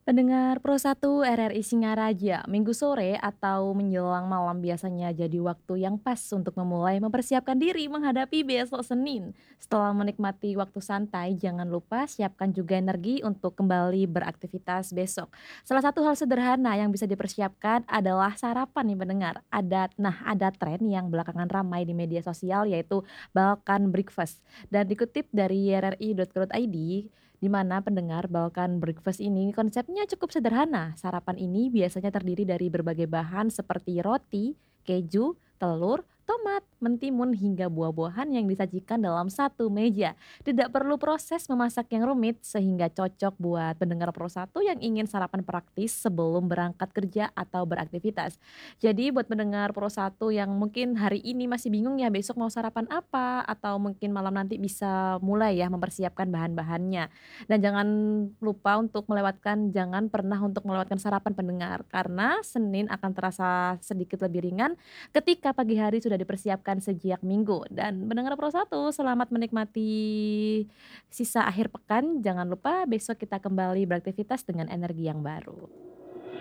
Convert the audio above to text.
Pendengar Pro 1 RRI Singaraja, Minggu sore atau menjelang malam biasanya jadi waktu yang pas untuk memulai mempersiapkan diri menghadapi besok Senin. Setelah menikmati waktu santai, jangan lupa siapkan juga energi untuk kembali beraktivitas besok. Salah satu hal sederhana yang bisa dipersiapkan adalah sarapan nih pendengar. Ada tren yang belakangan ramai di media sosial yaitu Balkan Breakfast. Dan dikutip dari rri.co.id, di mana pendengar Balkan Breakfast ini konsepnya cukup sederhana. Sarapan ini biasanya terdiri dari berbagai bahan seperti roti, keju, telur, tomat, mentimun hingga buah-buahan yang disajikan dalam satu meja. Tidak perlu proses memasak yang rumit sehingga cocok buat pendengar Pro 1 yang ingin sarapan praktis sebelum berangkat kerja atau beraktivitas. Jadi buat pendengar Pro 1 yang mungkin hari ini masih bingung ya besok mau sarapan apa atau mungkin malam nanti bisa mulai ya mempersiapkan bahan-bahannya. Dan jangan pernah untuk melewatkan sarapan pendengar, karena Senin akan terasa sedikit lebih ringan ketika pagi hari sudah dipersiapkan sejak Minggu. Dan pendengar Pro 1, selamat menikmati sisa akhir pekan, jangan lupa besok kita kembali beraktivitas dengan energi yang baru.